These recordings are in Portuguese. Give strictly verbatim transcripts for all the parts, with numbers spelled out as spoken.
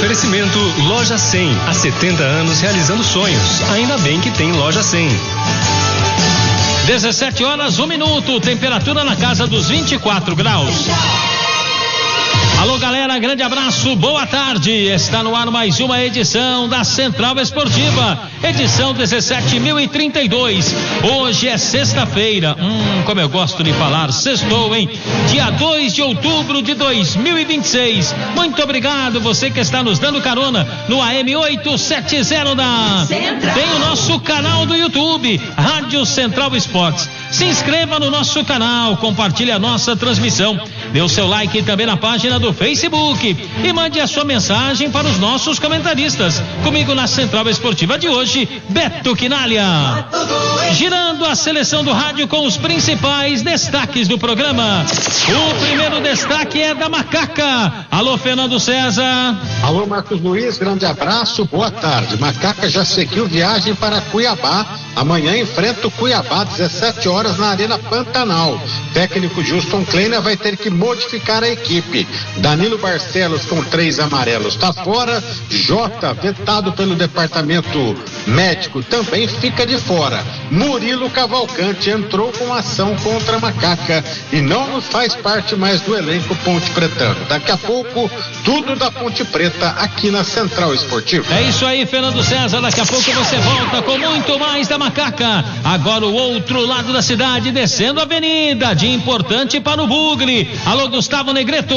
Oferecimento Loja cem. Há setenta anos realizando sonhos. Ainda bem que tem Loja cem. dezessete horas, um minuto. Temperatura na casa dos vinte e quatro graus. Alô, galera, grande abraço, boa tarde. Está no ar mais uma edição da Central Esportiva, edição dezessete mil e trinta e dois. Hoje é sexta-feira, hum, como eu gosto de falar, sextou, hein? Dia dois de outubro de dois mil e vinte e seis. Muito obrigado, você que está nos dando carona no A M oitocentos e setenta da Central. Tem o nosso canal do YouTube, Rádio Central Esportes. Se inscreva no nosso canal, compartilhe a nossa transmissão, dê o seu like também na página do Facebook e mande a sua mensagem para os nossos comentaristas. Comigo na Central Esportiva de hoje, Beto Quinalha. Girando a seleção do rádio com os principais destaques do programa. O primeiro destaque é da Macaca. Alô, Fernando César. Alô, Marcos Luiz, grande abraço, boa tarde. Macaca já seguiu viagem para Cuiabá. Amanhã enfrenta o Cuiabá, dezessete horas na Arena Pantanal. Técnico Juston Kleiner vai ter que modificar a equipe. Danilo Barcelos com três amarelos está fora. Jota, vetado pelo departamento médico, também fica de fora. Murilo Cavalcante entrou com ação contra a Macaca e não faz parte mais do elenco Ponte Pretano. Daqui a pouco, tudo da Ponte Preta aqui na Central Esportiva. É isso aí, Fernando César. Daqui a pouco você volta com muito mais da Macaca. Agora o outro lado da cidade, descendo a avenida, de importante para o Bugre. Alô, Gustavo Negreto.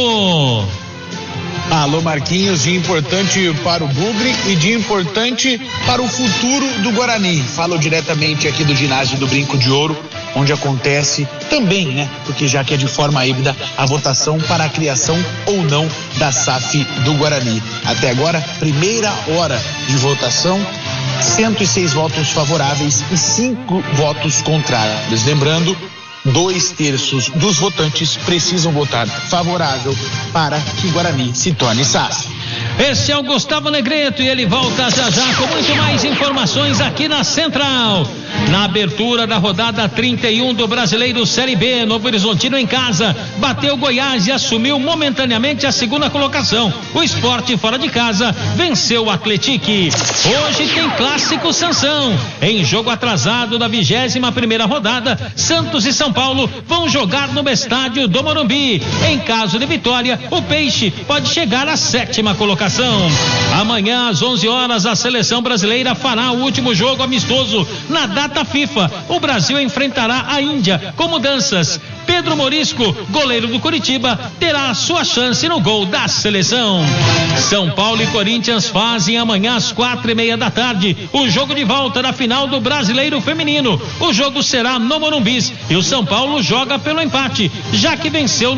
Alô, Marquinhos, de importante para o Bugre e de importante para o futuro do Guarani. Falo diretamente aqui do ginásio do Brinco de Ouro, onde acontece também, né? Porque já que é de forma híbrida, a votação para a criação ou não da S A F do Guarani. Até agora, primeira hora de votação, cento e seis votos favoráveis e cinco votos contrários. Lembrando, dois terços dos votantes precisam votar favorável para que Guarani se torne S A F. Esse é o Gustavo Negreto e ele volta já já com muito mais informações aqui na Central. Na abertura da rodada trinta e um do Brasileiro Série B, Novo Horizontino em casa bateu Goiás e assumiu momentaneamente a segunda colocação. O Sport fora de casa venceu o Atletique. Hoje tem clássico Sansão. Em jogo atrasado da vigésima primeira rodada, Santos e São Paulo vão jogar no estádio do Morumbi. Em caso de vitória, o Peixe pode chegar à sétima colocação. Amanhã às onze horas a seleção brasileira fará o último jogo amistoso na data FIFA. O Brasil enfrentará a Índia com mudanças. Pedro Morisco, goleiro do Curitiba, terá sua chance no gol da seleção. São Paulo e Corinthians fazem amanhã às quatro e meia da tarde o jogo de volta da final do Brasileiro Feminino. O jogo será no Morumbi e o São Paulo joga pelo empate, já que venceu